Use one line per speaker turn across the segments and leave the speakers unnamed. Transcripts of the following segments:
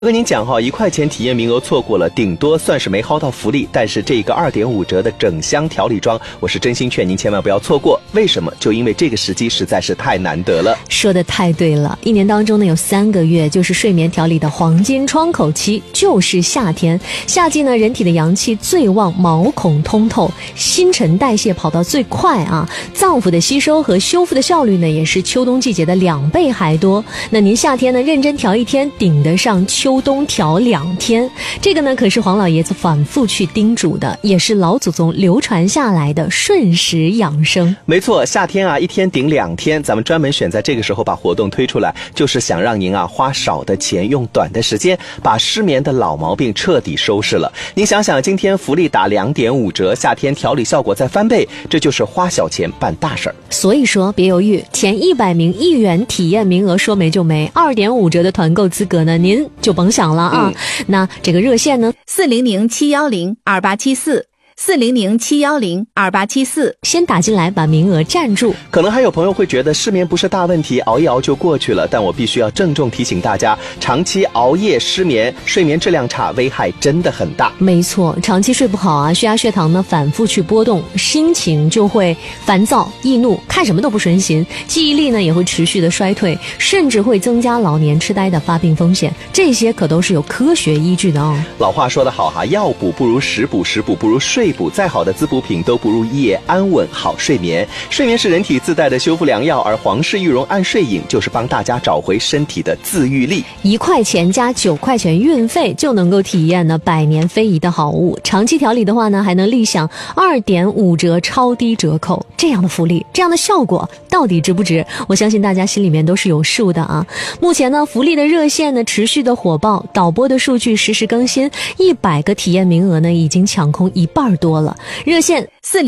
跟您讲1块钱体验名额错过了，顶多算是没薅到福利，但是这个2.5折的整箱调理装，我是真心劝您千万不要错过。为什么？就因为这个时机实在是太难得了。
说得太对了，一年当中呢有3个月就是睡眠调理的黄金窗口期，就是夏天。夏季呢人体的阳气最旺，毛孔通透，新陈代谢跑到最快啊，脏腑的吸收和修复的效率呢也是秋冬季节的2倍还多。那您夏天呢认真调1天，顶得上秋冬调2天，这个呢可是黄老爷子反复去叮嘱的，也是老祖宗流传下来的顺时养生。
没错，夏天啊1天顶2天，咱们专门选在这个时候把活动推出来，就是想让您啊花少的钱，用短的时间，把失眠的老毛病彻底收拾了。您想想，今天福利打2.5折，夏天调理效果再翻倍，这就是花小钱办大事儿。
所以说别犹豫，前100名1元体验名额说没就没，2.5折的团购资格呢您就甭想了啊。那这个热线呢
400-710-2874，400-710-2874，
先打进来把名额占住。
可能还有朋友会觉得失眠不是大问题，熬一熬就过去了，但我必须要郑重提醒大家，长期熬夜失眠，睡眠质量差，危害真的很大。
没错，长期睡不好啊，血压血糖呢反复去波动，心情就会烦躁易怒，看什么都不顺心，记忆力呢也会持续的衰退，甚至会增加老年痴呆的发病风险，这些可都是有科学依据的哦。
老话说得好哈，药补不如食补，食补不如睡补，再好的滋补品都不如一夜安稳好睡眠。睡眠是人体自带的修复良药，而皇氏玉容安睡饮就是帮大家找回身体的自愈力。
1块钱加9块钱运费就能够体验呢100年非遗的好物，长期调理的话呢还能立享2.5折超低折扣。这样的福利，这样的效果到底值不值？我相信大家心里面都是有数的啊。目前呢福利的热线呢持续的火爆，导播的数据实时更新，100个体验名额呢已经抢空1半多了。热线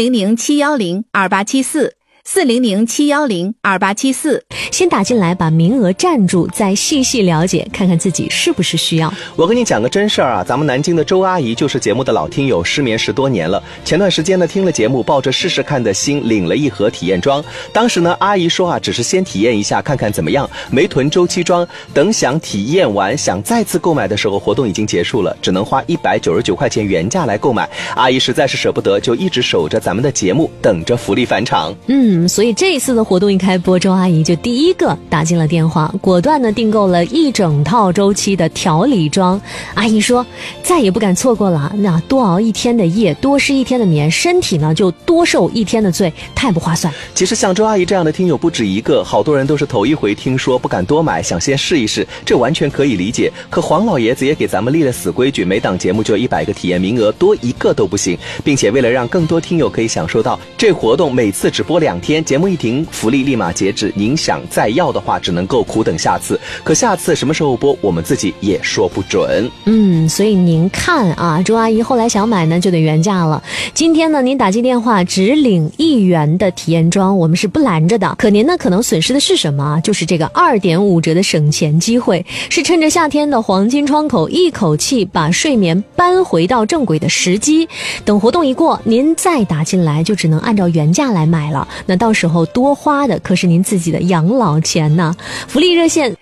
400-710-2874，400-710-2874，
先打进来把名额占住，再细细了解看看自己是不是需要。
我跟你讲个真事儿啊，咱们南京的周阿姨就是节目的老听友，失眠10多年了。前段时间呢听了节目，抱着试试看的心领了1盒体验装。当时呢阿姨说啊，只是先体验一下看看怎么样，没囤周期装，等想体验完想再次购买的时候，活动已经结束了，只能花199块钱原价来购买。阿姨实在是舍不得，就一直守着咱们的节目，等着福利返场。
所以这一次的活动一开播，周阿姨就第一个打进了电话，果断的订购了1整套周期的调理装。阿姨说再也不敢错过了，那多熬1天的夜，多失1天的眠，身体呢就多受1天的罪，太不划算。
其实像周阿姨这样的听友不止一个，好多人都是头一回听说，不敢多买，想先试一试，这完全可以理解。可黄老爷子也给咱们立了死规矩，每档节目就100个体验名额，多1个都不行，并且为了让更多听友可以享受到这活动，每次只播2天，节目一停福利立马截止，您想再要的话只能够苦等下次，可下次什么时候播我们自己也说不准。
所以您看啊，周阿姨后来想买呢就得原价了。今天呢您打进电话只领1元的体验装，我们是不拦着的，可您呢可能损失的是什么？就是这个2.5折的省钱机会，是趁着夏天的黄金窗口一口气把睡眠搬回到正轨的时机。等活动一过，您再打进来就只能按照原价来买了，那到时候多花的可是您自己的养老钱呢。福利热线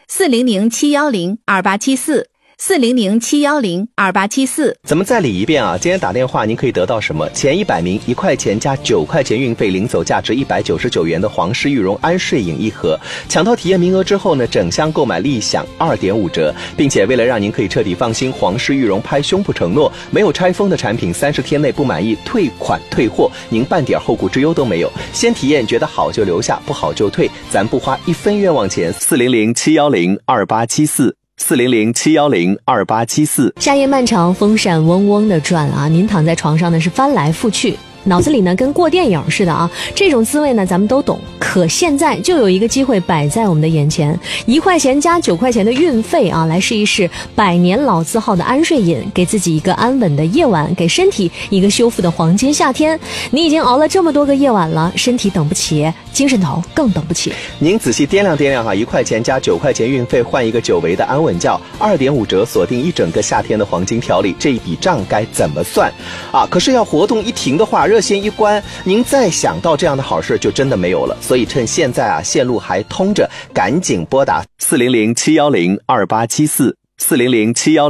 400-710-2874，400-710-2874。
咱们再理一遍啊，今天打电话您可以得到什么？前100名1块钱加9块钱运费，领走价值199元的皇氏玉容安睡饮1盒。抢到体验名额之后呢，整箱购买立享2.5折，并且为了让您可以彻底放心，皇氏玉容拍胸脯承诺，没有拆封的产品30天内不满意退款退货，您半点后顾之忧都没有。先体验，觉得好就留下，不好就退，咱不花1分冤枉钱。400-710-2874，400-710-2874。
夏夜漫长，风扇嗡嗡的转啊，您躺在床上呢是翻来覆去，脑子里呢跟过电影似的啊，这种滋味呢咱们都懂。可现在就有一个机会摆在我们的眼前，1块钱加9块钱的运费啊，来试一试100年老字号的安睡饮，给自己一个安稳的夜晚，给身体一个修复的黄金夏天。你已经熬了这么多个夜晚了，身体等不起，精神头更等不起。
您仔细掂量掂量哈，1块钱加9块钱运费换一个久违的安稳觉，2.5折锁定一整个夏天的黄金调理，这一笔账该怎么算啊？可是要活动一停的话，热线一关，您再想到这样的好事就真的没有了。所以趁现在啊线路还通着，赶紧拨打400-710-2874 400-710